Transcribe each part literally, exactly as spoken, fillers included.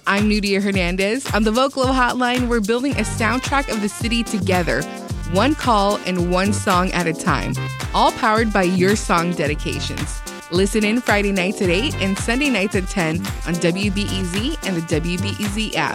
I'm Nudia Hernandez. On the Vocalo Hotline, we're building a soundtrack of the city together, one call and one song at a time, all powered by your song dedications. Listen in Friday nights at eight and Sunday nights at ten on W B E Z and the W B E Z app.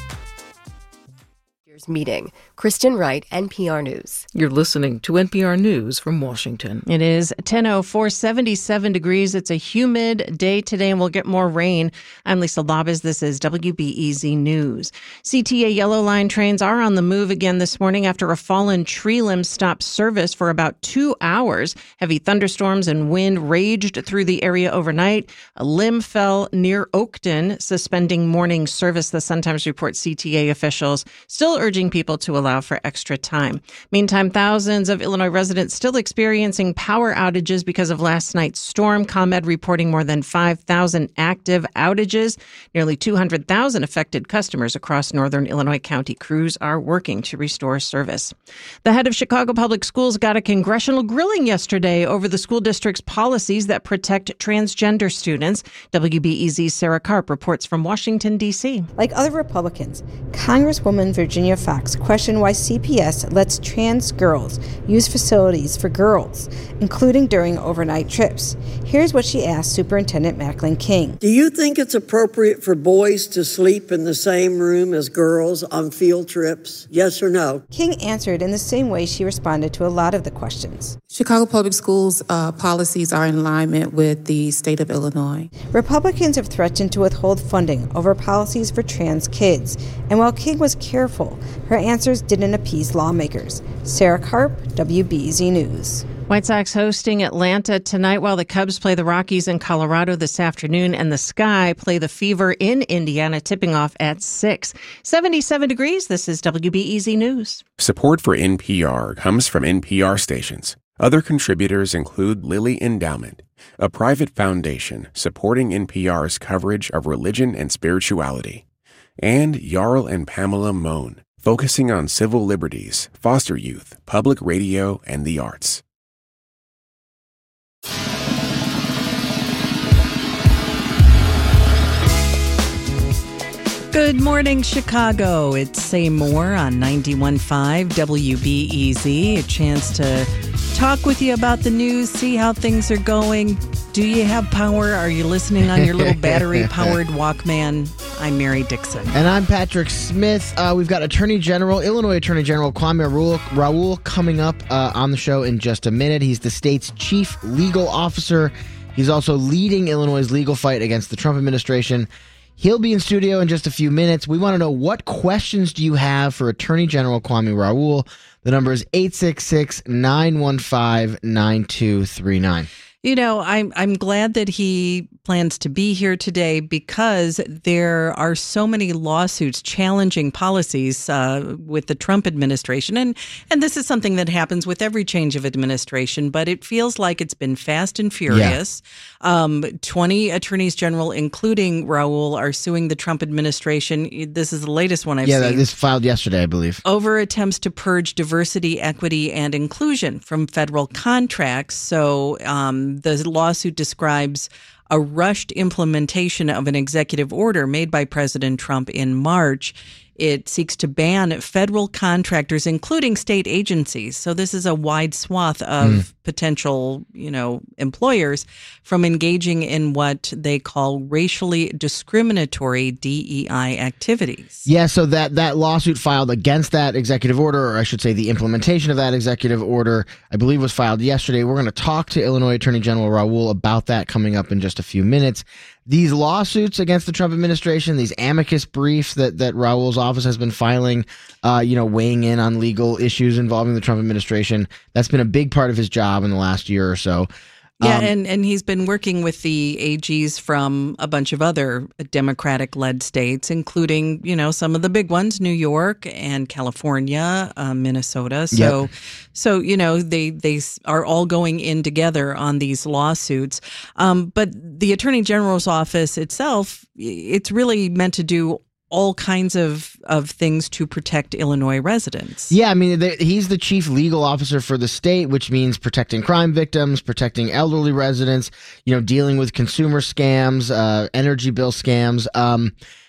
Meeting. Kristen Wright, N P R News. You're listening to N P R News from Washington. It is ten oh four, seventy-seven degrees. It's a humid day today, and we'll get more rain. I'm Lisa Labas. This is W B E Z News. C T A Yellow Line trains are on the move again this morning after a fallen tree limb stopped service for about two hours. Heavy thunderstorms and wind raged through the area overnight. A limb fell near Oakton, suspending morning service, the Sun-Times reports C T A officials still urging people to allow for extra time. Meantime, thousands of Illinois residents still experiencing power outages because of last night's storm. ComEd reporting more than five thousand active outages. Nearly two hundred thousand affected customers across northern Illinois County crews are working to restore service. The head of Chicago Public Schools got a congressional grilling yesterday over the school district's policies that protect transgender students. W B E Z's Sarah Karp reports from Washington, D C. Like other Republicans, Congresswoman Virginia Fox questioned why C P S lets trans girls use facilities for girls, including during overnight trips. Here's what she asked Superintendent Macklin King. Do you think it's appropriate for boys to sleep in the same room as girls on field trips? Yes or no? King answered in the same way she responded to a lot of the questions. Chicago Public Schools uh, policies are in alignment with the state of Illinois. Republicans have threatened to withhold funding over policies for trans kids. And while King was careful, her answers didn't appease lawmakers. Sarah Karp, W B E Z News. White Sox hosting Atlanta tonight while the Cubs play the Rockies in Colorado this afternoon, and the Sky play the Fever in Indiana, tipping off at six. seventy-seven degrees. This is W B E Z News. Support for N P R comes from N P R stations. Other contributors include Lilly Endowment, a private foundation supporting N P R's coverage of religion and spirituality, and Jarl and Pamela Mohn, focusing on civil liberties, foster youth, public radio, and the arts. Good morning, Chicago. It's Say More on ninety-one point five W B E Z. A chance to talk with you about the news, see how things are going. Do you have power? Are you listening on your little battery-powered Walkman? I'm Mary Dixon. And I'm Patrick Smith. Uh, we've got Attorney General, Illinois Attorney General Kwame Raoul, Raoul coming up uh, on the show in just a minute. He's the state's chief legal officer. He's also leading Illinois' legal fight against the Trump administration. He'll be in studio in just a few minutes. We want to know, what questions do you have for Attorney General Kwame Raoul? The number is eight six six, nine one five, nine two three nine. You know, I'm I'm glad that he plans to be here today because there are so many lawsuits challenging policies uh, with the Trump administration. And, and this is something that happens with every change of administration, but it feels like it's been fast and furious. Yeah. Um, twenty attorneys general, including Raoul, are suing the Trump administration. This is the latest one I've yeah, seen. Yeah, this filed yesterday, I believe. Over attempts to purge diversity, equity, and inclusion from federal contracts. So um, the lawsuit describes a rushed implementation of an executive order made by President Trump in March. It seeks to ban federal contractors, including state agencies. So this is a wide swath of mm. potential, you know, employers from engaging in what they call racially discriminatory D E I activities. Yeah, so that, that lawsuit filed against that executive order, or I should say the implementation of that executive order, I believe was filed yesterday. We're going to talk to Illinois Attorney General Raoul about that coming up in just a few minutes. These lawsuits against the Trump administration, these amicus briefs that, that Raoul's office has been filing, uh, you know, weighing in on legal issues involving the Trump administration, that's been a big part of his job in the last year or so. Yeah, Um, and, and he's been working with the A Gs from a bunch of other Democratic-led states, including, you know, some of the big ones, New York and California, uh, Minnesota. So, yep. so you know, they, they are all going in together on these lawsuits. Um, but the Attorney General's office itself, it's really meant to do all kinds of, of things to protect Illinois residents. Yeah, I mean, the, he's the chief legal officer for the state, which means protecting crime victims, protecting elderly residents, you know, dealing with consumer scams, uh, energy bill scams. Um,